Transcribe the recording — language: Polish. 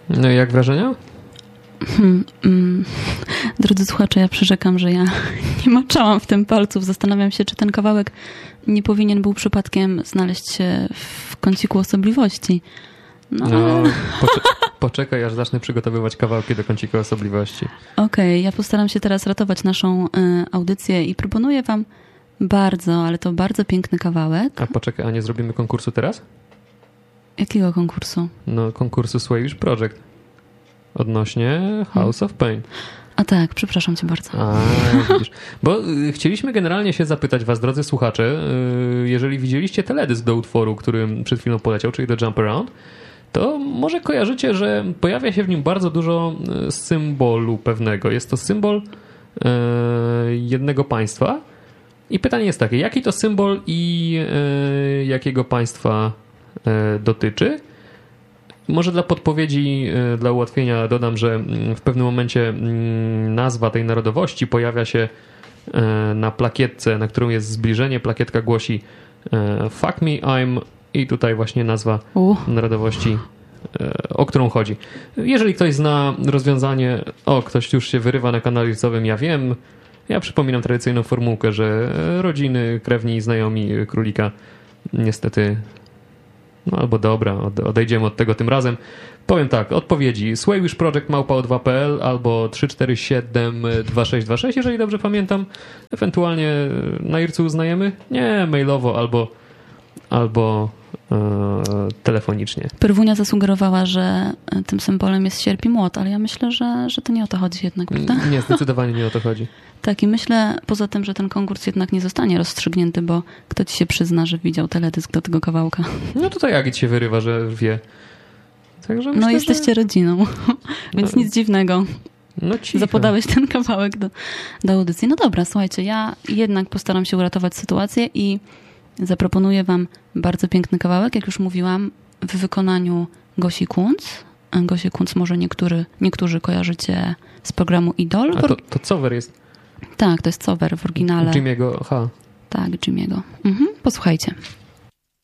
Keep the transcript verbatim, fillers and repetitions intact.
No i jak wrażenia? Hmm, mm, drodzy słuchacze, ja przyrzekam, że ja nie maczałam w tym palców. Zastanawiam się, czy ten kawałek nie powinien był przypadkiem znaleźć się w kąciku osobliwości. No, no ale... poczekaj, poczekaj, aż zacznę przygotowywać kawałki do kąciku osobliwości. Okej, okay, ja postaram się teraz ratować naszą y, audycję i proponuję wam bardzo, ale to bardzo piękny kawałek. A poczekaj, a nie zrobimy konkursu teraz? Jakiego konkursu? No, konkursu Swayish Project. Odnośnie House hmm. of Pain. A tak, przepraszam cię bardzo. A, widzisz. Bo y, chcieliśmy generalnie się zapytać was, drodzy słuchacze, y, jeżeli widzieliście teledysk do utworu, który przed chwilą poleciał, czyli do Jump Around, to może kojarzycie, że pojawia się w nim bardzo dużo symbolu pewnego. Jest to symbol y, jednego państwa i pytanie jest takie, jaki to symbol i y, jakiego państwa y, dotyczy? Może dla podpowiedzi, dla ułatwienia dodam, że w pewnym momencie nazwa tej narodowości pojawia się na plakietce, na którą jest zbliżenie. Plakietka głosi fuck me, I'm i tutaj właśnie nazwa uh. narodowości, o którą chodzi. Jeżeli ktoś zna rozwiązanie, o, ktoś już się wyrywa na kanale YouTube'owym, ja wiem, ja przypominam tradycyjną formułkę, że rodziny, krewni i znajomi królika niestety... No albo dobra, odejdziemy od tego tym razem. Powiem tak, odpowiedzi Swayish Project małpa o dwa kropka p l albo trzy cztery siedem dwa sześć dwa sześć, jeżeli dobrze pamiętam. Ewentualnie na Ircu uznajemy? Nie, mailowo albo, albo e, telefonicznie. Pierwunia zasugerowała, że tym symbolem jest sierp i młot, ale ja myślę, że, że to nie o to chodzi jednak, prawda? Nie, zdecydowanie nie o to chodzi. Tak, i myślę poza tym, że ten konkurs jednak nie zostanie rozstrzygnięty, bo kto ci się przyzna, że widział teledysk do tego kawałka? No tutaj Agit się wyrywa, że wie. Także myślę, no jesteście że... rodziną, więc no, nic dziwnego. No cicho. Zapodałeś ten kawałek do, do audycji. No dobra, słuchajcie, ja jednak postaram się uratować sytuację i zaproponuję wam bardzo piękny kawałek, jak już mówiłam, w wykonaniu Gosi Kunc. Gosię Kunc może niektóry, niektórzy kojarzycie z programu Idol. A to, to cover jest? Tak, to jest cover w oryginale. Jimmy'ego, aha. Tak, Jimmy'ego. Mhm, posłuchajcie.